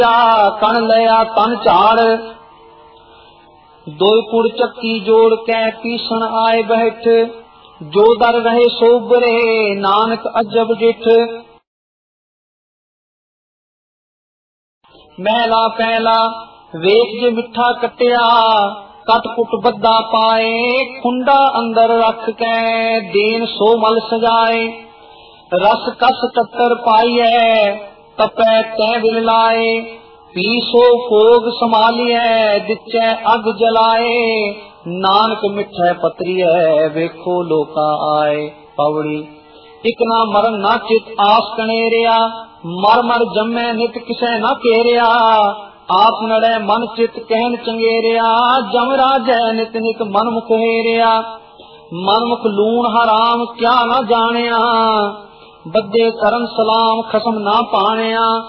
कण लया तन झाड़। दो कुड़ चक्की जोड़ के पीसन आए बैठ, जो दर रहे सोबरे नानक अजब डिठ। महला पहला वेख जे मिठा कटिया, कट कुट बद्दा पाए, खुंडा अंदर रख के देन सो मल सजाए। रस कस टट्टर पाइए तपै तै बिल लाए, पीसो भोग संभालिए दिचे अग जलाए। नानक मिठै पत्रिय वेखो लोका आए। पवड़ी इक ना मरन ना चित आस कनेरिया, मर मर जम्मै नित किसै ना केरिया। आप नड़े मन चित कहन चंगेरिया, जम राजै नित नित मन मुख हेरिया। मन मुख लूण हराम क्या ना जानिया, बद्दे करन सलाम खसम ना पानिया।